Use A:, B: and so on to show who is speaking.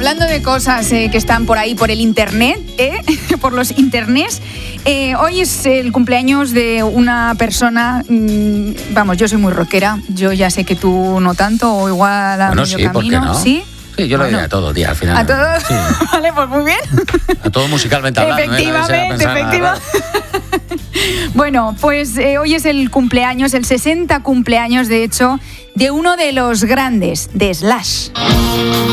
A: hablando de cosas que están por ahí, por el internet, por los internets, hoy es el cumpleaños de una persona, vamos, yo soy muy rockera, yo ya sé que tú no tanto, o igual a medio camino.
B: ¿Por qué no?
A: ¿Sí?
B: Sí, yo lo diría a todo, tía, al final.
A: ¿A todo?
B: Sí.
A: Vale, pues muy bien.
B: A todo musicalmente hablando.
A: Efectivamente. Bueno, pues hoy es el cumpleaños, el 60 cumpleaños, de hecho, de uno de los grandes, de Slash.